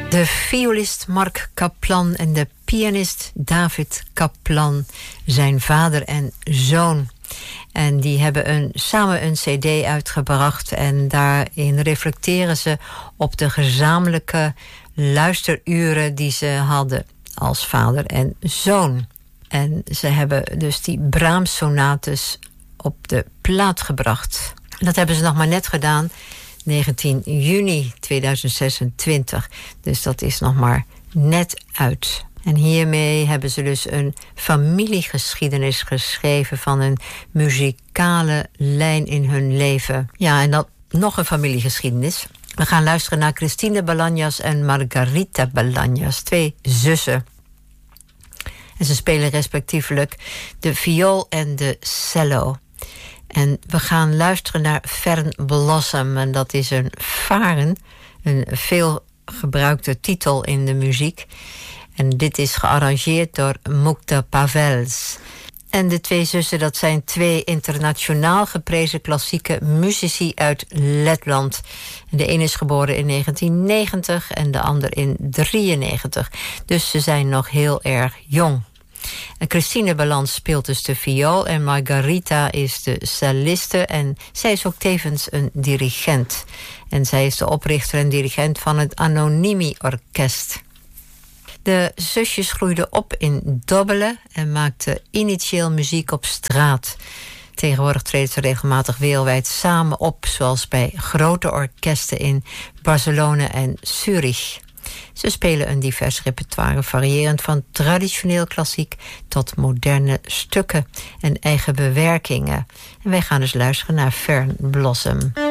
De violist Mark Kaplan en de pianist David Kaplan zijn vader en zoon. En die hebben samen een cd uitgebracht. En daarin reflecteren ze op de gezamenlijke luisteruren die ze hadden als vader en zoon. En ze hebben dus die Brahms-sonates op de plaat gebracht. Dat hebben ze nog maar net gedaan, 19 juni 2026. Dus dat is nog maar net uit. En hiermee hebben ze dus een familiegeschiedenis geschreven van een muzikale lijn in hun leven. Ja, en dan nog een familiegeschiedenis. We gaan luisteren naar Christine Balaños en Margarita Balaños, 2 zussen. En ze spelen respectievelijk de viool en de cello. En we gaan luisteren naar Fern Blossom. En dat is een varen, een veel gebruikte titel in de muziek. En dit is gearrangeerd door Mukta Pavels. En de 2 zussen, dat zijn 2 internationaal geprezen klassieke muzici uit Letland. En de een is geboren in 1990 en de ander in 1993. Dus ze zijn nog heel erg jong. En Christine Balans speelt dus de viool en Margarita is de celliste en zij is ook tevens een dirigent. En zij is de oprichter en dirigent van het Anonymi Orkest. De zusjes groeiden op in Dobbelen en maakten initieel muziek op straat. Tegenwoordig treden ze regelmatig wereldwijd samen op, zoals bij grote orkesten in Barcelona en Zurich. Ze spelen een divers repertoire, variërend van traditioneel klassiek tot moderne stukken en eigen bewerkingen. En wij gaan dus luisteren naar Fern Blossom.